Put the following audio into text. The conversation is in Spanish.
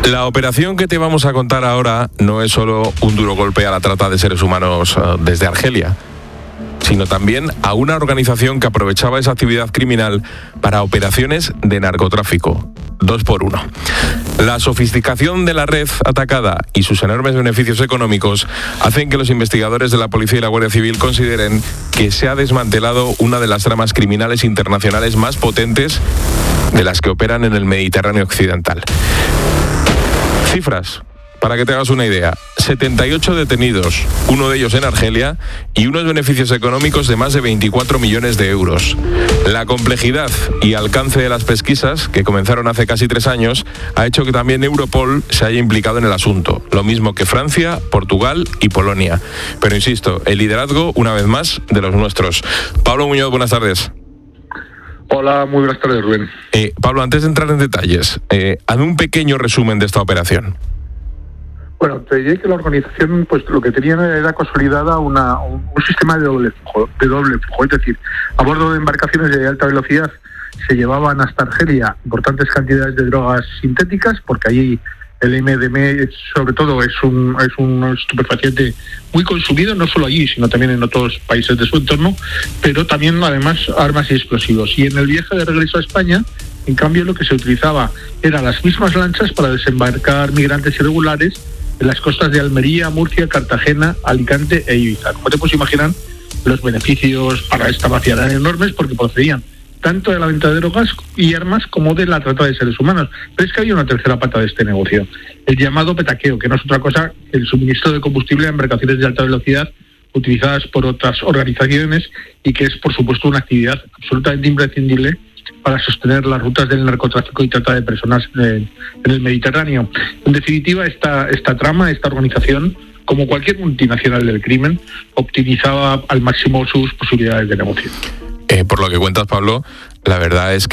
La operación que te vamos a contar ahora no es solo un duro golpe a la trata de seres humanos desde Argelia, sino también a una organización que aprovechaba esa actividad criminal para operaciones de narcotráfico. 2 por 1. La sofisticación de la red atacada y sus enormes beneficios económicos hacen que los investigadores de la Policía y la Guardia Civil consideren que se ha desmantelado una de las tramas criminales internacionales más potentes de las que operan en el Mediterráneo occidental. Cifras, para que te hagas una idea: 78 detenidos, uno de ellos en Argelia, y unos beneficios económicos de más de 24 millones de euros. La complejidad y alcance de las pesquisas, que comenzaron hace casi 3 años, ha hecho que también Europol se haya implicado en el asunto, lo mismo que Francia, Portugal y Polonia. Pero insisto, el liderazgo, una vez más, de los nuestros. Pablo Muñoz, buenas tardes. Hola, muy buenas tardes, Rubén. Pablo, antes de entrar en detalles, hazme un pequeño resumen de esta operación. Bueno, te diré que la organización, pues lo que tenía era consolidada un sistema de doble flujo, es decir, a bordo de embarcaciones de alta velocidad se llevaban hasta Argelia importantes cantidades de drogas sintéticas, porque allí el MDMA sobre todo es un estupefaciente muy consumido, no solo allí, sino también en otros países de su entorno, pero también además armas y explosivos. Y en el viaje de regreso a España, en cambio, lo que se utilizaba eran las mismas lanchas para desembarcar migrantes irregulares en las costas de Almería, Murcia, Cartagena, Alicante e Ibiza. Como te puedes imaginar, los beneficios para esta vacía eran enormes porque procedían tanto de la venta de drogas y armas como de la trata de seres humanos. Pero es que había una tercera pata de este negocio, el llamado petaqueo, que no es otra cosa que el suministro de combustible a embarcaciones de alta velocidad utilizadas por otras organizaciones y que es, por supuesto, una actividad absolutamente imprescindible para sostener las rutas del narcotráfico y trata de personas en el Mediterráneo. En definitiva, esta trama, esta organización, como cualquier multinacional del crimen, optimizaba al máximo sus posibilidades de negocio. Por lo que cuentas, Pablo, la verdad es que